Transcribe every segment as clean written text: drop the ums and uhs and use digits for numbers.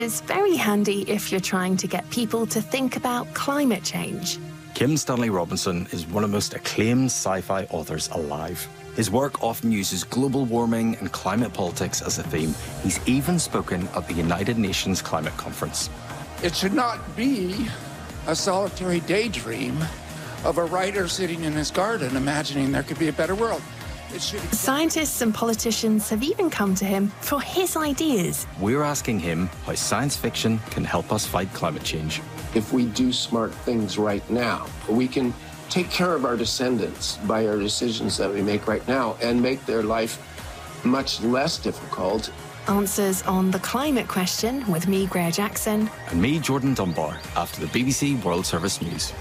is very handy if you're trying to get people to think about climate change. Kim Stanley Robinson is one of the most acclaimed sci-fi authors alive. His work often uses global warming and climate politics as a theme. He's even spoken at the United Nations Climate Conference. It should not be a solitary daydream of a writer sitting in his garden imagining there could be a better world. Scientists and politicians have even come to him for his ideas. We're asking him how science fiction can help us fight climate change. If we do smart things right now, we can take care of our descendants by our decisions that we make right now and make their life much less difficult. Answers on the climate question with me, Greer Jackson. And me, Jordan Dunbar, after the BBC World Service News.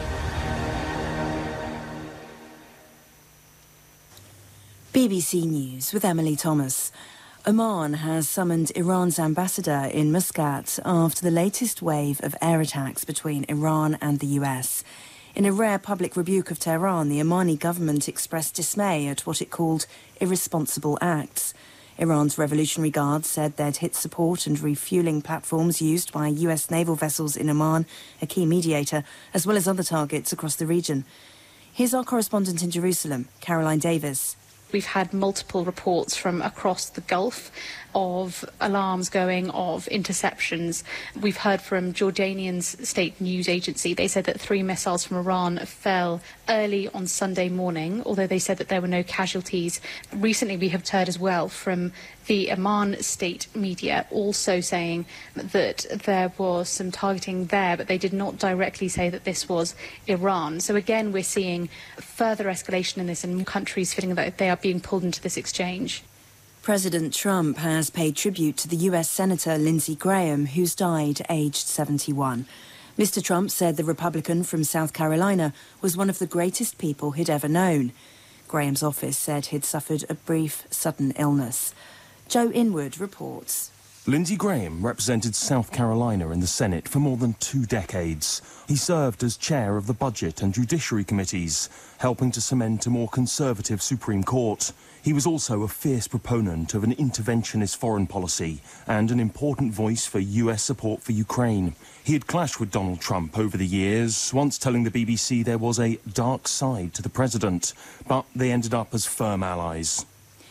BBC News with Emily Thomas. Oman has summoned Iran's ambassador in Muscat after the latest wave of air attacks between Iran and the US. In a rare public rebuke of Tehran, the Omani government expressed dismay at what it called irresponsible acts. Iran's Revolutionary Guard said they'd hit support and refuelling platforms used by US naval vessels in Oman, a key mediator, as well as other targets across the region. Here's our correspondent in Jerusalem, Caroline Davis. We've had multiple reports from across the Gulf of alarms going, of interceptions. We've heard from Jordanian's state news agency. They said that 3 missiles from Iran fell early on Sunday morning, although they said that there were no casualties. Recently, we have heard as well from the Oman state media also saying that there was some targeting there, but they did not directly say that this was Iran. So again, we're seeing further escalation in this and countries feeling that they are being pulled into this exchange. President Trump has paid tribute to the US Senator Lindsey Graham, who's died aged 71. Mr. Trump said the Republican from South Carolina was one of the greatest people he'd ever known. Graham's office said he'd suffered a brief, sudden illness. Joe Inwood reports. Lindsey Graham represented South Carolina in the Senate for more than 2 decades. He served as chair of the Budget and Judiciary Committees, helping to cement a more conservative Supreme Court. He was also a fierce proponent of an interventionist foreign policy and an important voice for US support for Ukraine. He had clashed with Donald Trump over the years, once telling the BBC there was a dark side to the president, but they ended up as firm allies.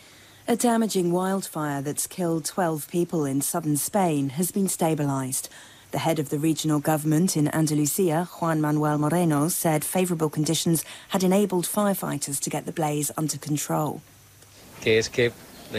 A damaging wildfire that's killed 12 people in southern Spain has been stabilised. The head of the regional government in Andalusia, Juan Manuel Moreno, said favourable conditions had enabled firefighters to get the blaze under control. We can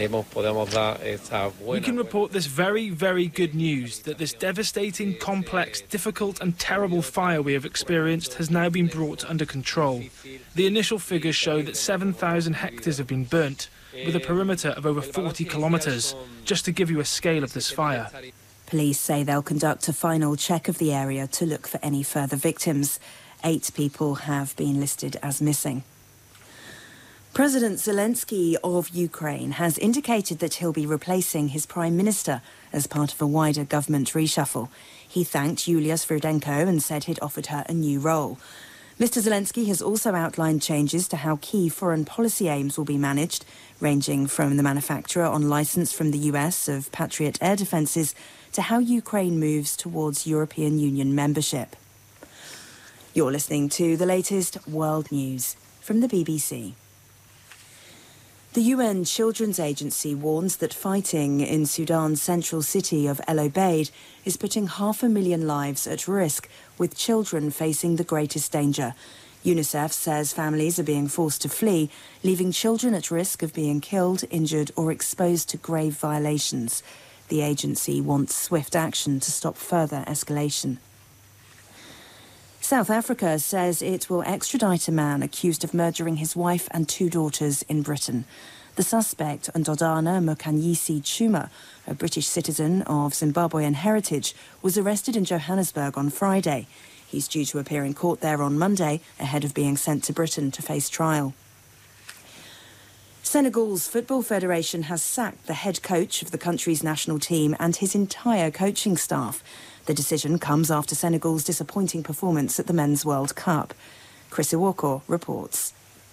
report this very, very good news, that this devastating, complex, difficult and terrible fire we have experienced has now been brought under control. The initial figures show that 7,000 hectares have been burnt, with a perimeter of over 40 kilometres, just to give you a scale of this fire. Police say they'll conduct a final check of the area to look for any further victims. 8 people have been listed as missing. President Zelensky of Ukraine has indicated that he'll be replacing his prime minister as part of a wider government reshuffle. He thanked Yulia Svirdenko and said he'd offered her a new role. Mr. Zelensky has also outlined changes to how key foreign policy aims will be managed, ranging from the manufacture on licence from the US of Patriot air defences to how Ukraine moves towards European Union membership. You're listening to the latest world news from the BBC. The UN Children's Agency warns that fighting in Sudan's central city of El Obeid is putting 500,000 lives at risk, with children facing the greatest danger. UNICEF says families are being forced to flee, leaving children at risk of being killed, injured or exposed to grave violations. The agency wants swift action to stop further escalation. South Africa says it will extradite a man accused of murdering his wife and 2 daughters in Britain. The suspect, Ndodana Mokanyisi Chuma, a British citizen of Zimbabwean heritage, was arrested in Johannesburg on Friday. He's due to appear in court there on Monday, ahead of being sent to Britain to face trial. Senegal's Football Federation has sacked the head coach of the country's national team and his entire coaching staff. The decision comes after Senegal's disappointing performance at the Men's World Cup. Chris Iwoko reports.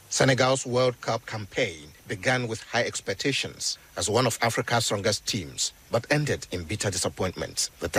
Senegal's World Cup campaign began with high expectations as one of Africa's strongest teams, but ended in bitter disappointment. The